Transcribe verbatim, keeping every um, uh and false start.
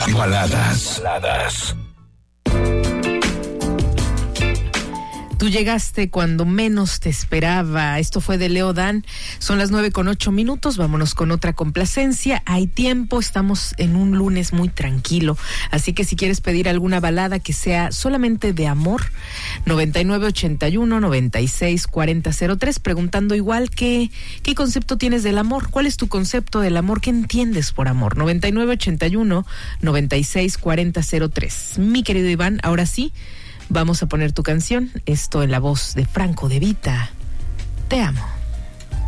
Baladas. Baladas. Tú llegaste cuando menos te esperaba. Esto fue de Leo Dan. Son las nueve con ocho minutos. Vámonos con otra complacencia. Hay tiempo. Estamos en un lunes muy tranquilo. Así que si quieres pedir alguna balada que sea solamente de amor, noventa y nueve ochenta y uno noventa y seis cuarenta cero tres, preguntando igual qué, qué concepto tienes del amor. ¿Cuál es tu concepto del amor? ¿Qué entiendes por amor? noventa y nueve ochenta y uno noventa y seis cuarenta cero tres. Mi querido Iván, ahora sí, vamos a poner tu canción, esto en la voz de Franco De Vita. Te amo.